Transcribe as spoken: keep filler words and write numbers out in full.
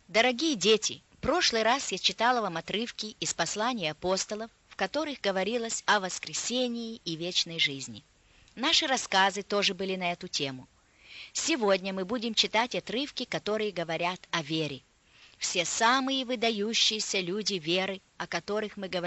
Дорогие дети, в прошлый раз я читала вам отрывки из посланий апостолов, в которых говорилось о воскресении и вечной жизни. Наши рассказы тоже были на эту тему. Сегодня мы будем читать отрывки, которые говорят о вере. Все самые выдающиеся люди веры, о которых мы говорим,